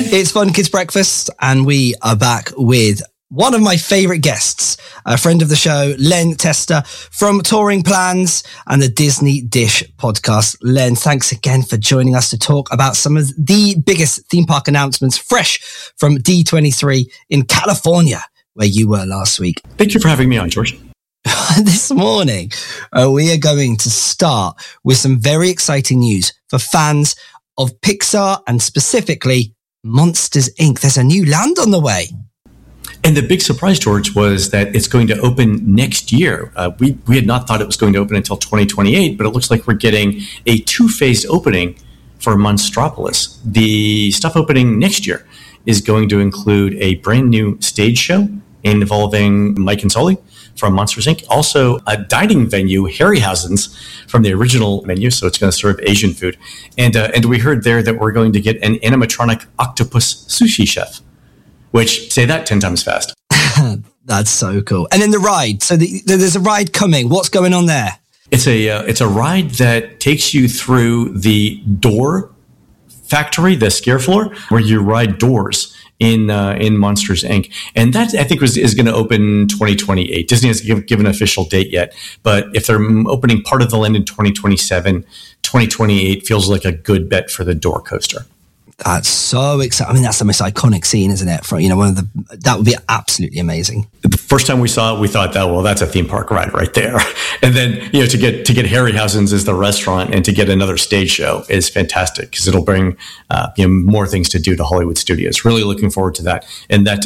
It's Fun Kids Breakfast, and we are back with one of my favourite guests, a friend of the show, Len Testa from Touring Plans and the Disney Dish podcast. Len, thanks again for joining us to talk about some of the biggest theme park announcements fresh from D23 in California, where you were last week. Thank you for having me on, George. This morning, we are going to start with some very exciting news for fans of Pixar and specifically Monsters, Inc. There's a new land on the way. And the big surprise, George, was that it's going to open next year. We had not thought it was going to open until 2028, but it looks like we're getting a two-phased opening for Monstropolis. The stuff opening next year is going to include a brand new stage show involving Mike and Sully from Monsters, Inc. Also, a dining venue, Harryhausen's, from the original menu, so it's going to serve Asian food. And we heard there that we're going to get an animatronic octopus sushi chef, which, say that 10 times fast. That's so cool. And then the ride. So there's a ride coming. What's going on there? It's a ride that takes you through the door factory, the scare floor, where you ride doors in Monsters, Inc. And that, I think, is going to open 2028. Disney hasn't given an official date yet, but if they're opening part of the land in 2027, 2028 feels like a good bet for the door coaster. That's so exciting. I mean, that's the most iconic scene, isn't it? That would be absolutely amazing. The first time we saw it, we thought that, well, that's a theme park ride right there. And then, to get Harryhausen's as the restaurant and to get another stage show is fantastic because it'll bring, more things to do to Hollywood Studios. Really looking forward to that. And that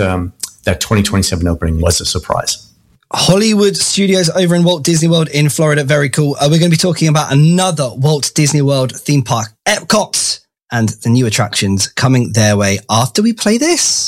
2027 opening was a surprise. Hollywood Studios over in Walt Disney World in Florida. Very cool. We're going to be talking about another Walt Disney World theme park, Epcot, and the new attractions coming their way after we play this.